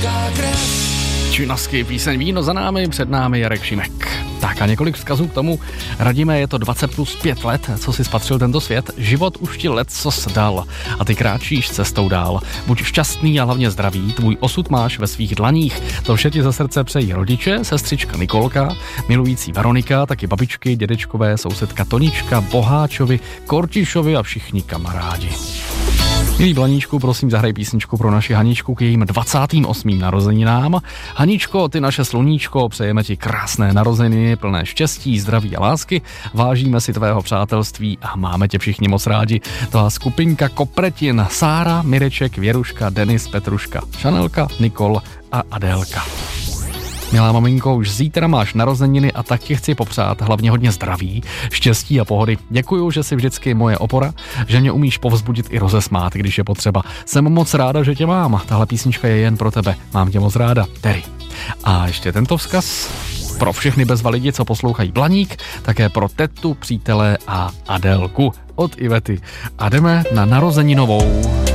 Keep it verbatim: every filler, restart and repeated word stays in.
Činasky, píseň Víno za námi, před námi Jarek Šimek. Tak a několik vzkazů k tomu. Radíme, je to dvacet plus pět let, co si spatřil tento svět. Život už ti leccos dal a ty kráčíš cestou dál. Buď šťastný a hlavně zdravý, tvůj osud máš ve svých dlaních. To vše ti ze srdce přejí rodiče, sestřička Nikolka, milující Veronika, taky babičky, dědečkové, sousedka Tonička, Boháčovi, Kortišovi a všichni kamarádi. Milí Blaníčku, prosím, zahraj písničku pro naši Haničku k jejím dvacátým osmým narozeninám. Haničko, ty naše sluníčko, přejeme ti krásné narozeniny, plné štěstí, zdraví a lásky. Vážíme si tvého přátelství a máme tě všichni moc rádi. Tvá skupinka Kopretin, Sára, Mireček, Věruška, Denis, Petruška, Šanelka, Nikol a Adélka. Milá maminko, už zítra máš narozeniny a tak ti chci popřát hlavně hodně zdraví, štěstí a pohody. Děkuju, že jsi vždycky moje opora, že mě umíš povzbudit i rozesmát, když je potřeba. Jsem moc ráda, že tě mám. Tahle písnička je jen pro tebe. Mám tě moc ráda. Terry. A ještě tento vzkaz pro všechny bezva lidi, co poslouchají Blaník, také pro tetu, přítele a Adélku od Ivety. A jdeme na narozeninovou.